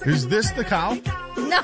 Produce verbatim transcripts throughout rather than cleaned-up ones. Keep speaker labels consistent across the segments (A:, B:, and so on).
A: Is this the cow?
B: No.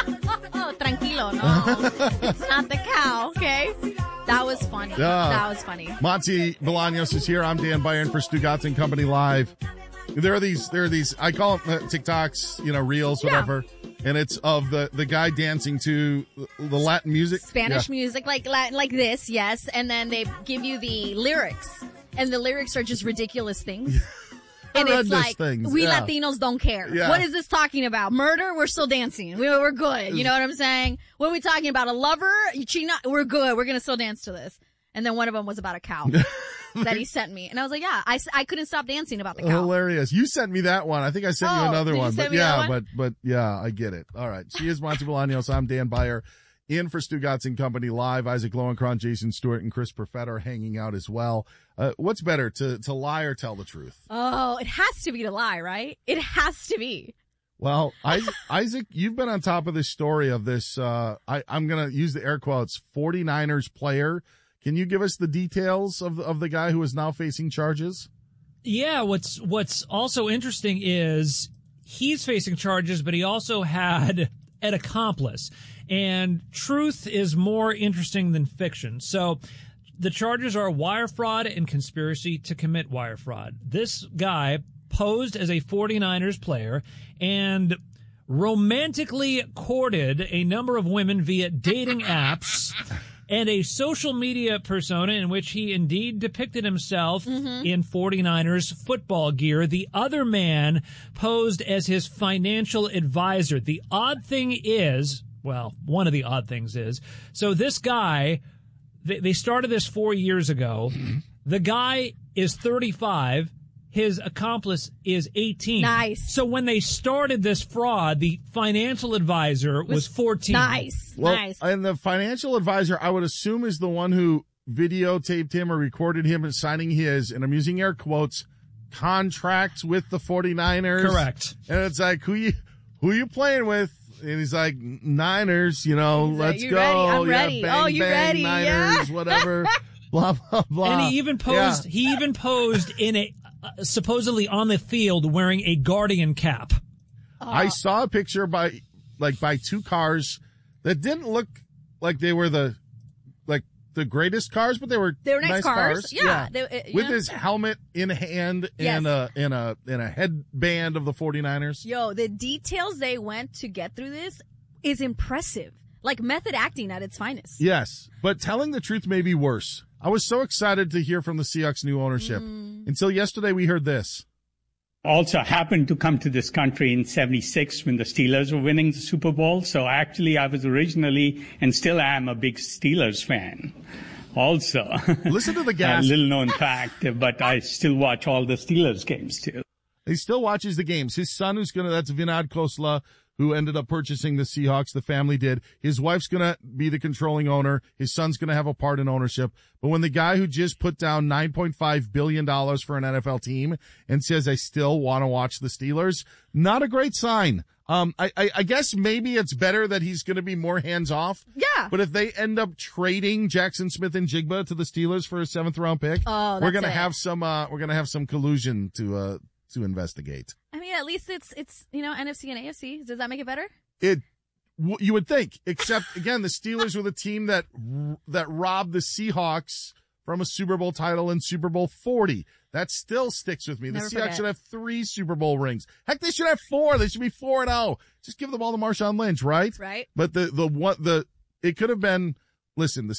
B: Oh, tranquilo, no. It's not the cow, okay? That was funny. Uh, that was funny.
A: Monty Bolaños is here. I'm Dan Byron for Stugotz and Company Live. There are these, there are these, I call them uh, TikToks, you know, reels, whatever. Yeah. And it's of the, the guy dancing to the Latin music.
B: Spanish
A: yeah.
B: music, like Latin, like this, yes. And then they give you the lyrics. And the lyrics are just ridiculous things. And it's like,
A: things.
B: we
A: yeah.
B: Latinos don't care.
A: Yeah.
B: What is this talking about? Murder? We're still dancing. We, we're good. You know what I'm saying? What are we talking about? A lover? You cheat not? We're good. We're going to still dance to this. And then one of them was about a cow that he sent me. And I was like, yeah, I, I couldn't stop dancing about the cow.
A: Hilarious. You sent me that one. I think I sent
B: oh,
A: you another
B: did
A: one.
B: You send
A: but
B: me
A: yeah,
B: that one?
A: but, but yeah, I get it. All right. She is Monty Bolaños. I'm Dan Byer. In for Stugotz and Company Live, Isaac Lowenkron, Jason Stewart, and Chris Perfetta are hanging out as well. Uh, what's better, to, to lie or tell the truth?
B: Oh, it has to be to lie, right? It has to be.
A: Well, Isaac, Isaac, you've been on top of this story of this, uh, I, I'm going to use the air quotes, forty-niners player. Can you give us the details of, of the guy who is now facing charges?
C: Yeah, what's, what's also interesting is he's facing charges, but he also had an accomplice. And truth is more interesting than fiction. So the charges are wire fraud and conspiracy to commit wire fraud. This guy posed as a forty-niners player and romantically courted a number of women via dating apps and a social media persona in which he indeed depicted himself mm-hmm. in forty-niners football gear. The other man posed as his financial advisor. The odd thing is... Well, one of the odd things is, so this guy, they, they started this four years ago. The guy is thirty-five. His accomplice is eighteen.
B: Nice.
C: So when they started this fraud, the financial advisor was, was fourteen.
B: Nice.
A: Well,
B: nice.
A: And the financial advisor, I would assume, is the one who videotaped him or recorded him and signing his, and I'm using air quotes, contracts with the forty-niners.
C: Correct.
A: And it's like, who you, who you playing with? And he's like, Niners, you know,
B: he's
A: let's
B: like,
A: go.
B: Ready? I'm
A: yeah,
B: ready.
A: Bang,
B: oh, you
A: bang,
B: ready?
A: Niners,
B: Yeah.
A: whatever. Blah, blah, blah.
C: And he even posed, yeah. he even posed in a, uh, supposedly on the field wearing a Guardian cap.
A: Oh. I saw a picture by, like, by two cars that didn't look like they were the, like, the greatest cars, but they were
B: they were nice,
A: nice
B: cars.
A: cars.
B: Yeah,
A: yeah.
B: They, uh,
A: with
B: know?
A: his helmet in hand
B: yes.
A: and a and a and a headband of the forty-niners.
B: Yo, the details they went to get through this is impressive. Like method acting at its finest.
A: Yes, but telling the truth may be worse. I was so excited to hear from the Seahawks' new ownership. Mm. Until yesterday, we heard this.
D: Also happened to come to this country in seventy-six when the Steelers were winning the Super Bowl. So actually, I was originally and still am a big Steelers fan. Also,
A: listen to the gas.
D: A little known fact, but I still watch all the Steelers games too.
A: He still watches the games. His son, who's gonna, that's Vinod Khosla, who ended up purchasing the Seahawks. The family did. His wife's gonna be the controlling owner. His son's gonna have a part in ownership. But when the guy who just put down nine point five billion dollars for an N F L team and says, I still want to watch the Steelers, not a great sign. Um, I, I, I guess maybe it's better that he's gonna be more hands off.
B: Yeah.
A: But if they end up trading Jackson Smith and Jigba to the Steelers for a seventh round pick,
B: oh,
A: we're gonna
B: it.
A: have some, uh, we're gonna have some collusion to, uh, to investigate.
B: I mean, at least it's, it's, you know, N F C and A F C. Does that make it better?
A: It, you would think, except again, the Steelers were the team that, that robbed the Seahawks from a Super Bowl title in Super Bowl forty. That still sticks with me. The
B: Never
A: Seahawks
B: forget.
A: should have three Super Bowl rings. Heck, they should have four. They should be four and oh. Just give the ball to Marshawn Lynch, right?
B: Right.
A: But the, the one, the, it could have been, listen, the